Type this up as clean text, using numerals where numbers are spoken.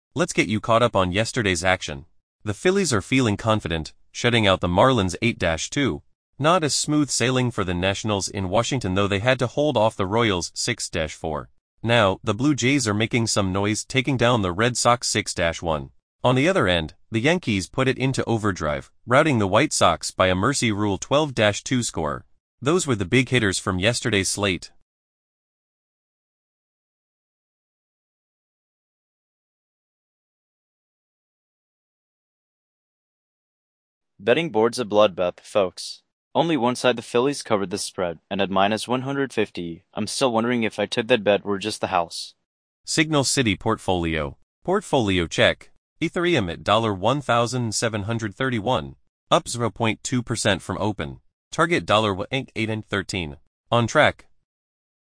Let's get you caught up on yesterday's action. The Phillies are feeling confident, shutting out the Marlins 8-2. Not as smooth sailing for the Nationals in Washington, though they had to hold off the Royals 6-4. Now, the Blue Jays are making some noise, taking down the Red Sox 6-1. On the other end, the Yankees put it into overdrive, routing the White Sox by a mercy rule 12-2 score. Those were the big hitters from yesterday's slate. Betting board's a bloodbath, folks. Only one side, the Phillies, covered the spread, and at minus 150, I'm still wondering if I took that bet or just the house. Signal City Portfolio. Portfolio check. Ethereum at $1,731. Up 0.2% from open. Target $1.813. On track.